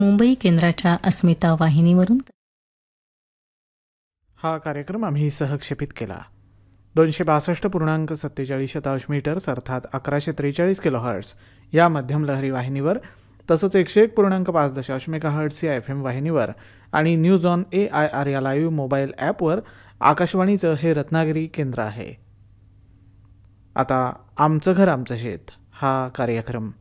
मुंबई केंद्राच्या अस्मिता वाहिनीवरून. हा कार्यक्रम आम्ही सहक्षेपित केला. 262.47 मीटर्स अर्थात 1143 किलोहर्ट्ज या मध्यम लहरी वाहिनीवर, तसंच 101.5 मेगाहर्ट्ज या FM वाहिनीवर आणि न्यूज ऑन AIR या लाईव्ह मोबाईल ॲपवर आकाशवाणीचं हे रत्नागिरी केंद्र आहे. आता आमचं घर आमचं शेत हा कार्यक्रम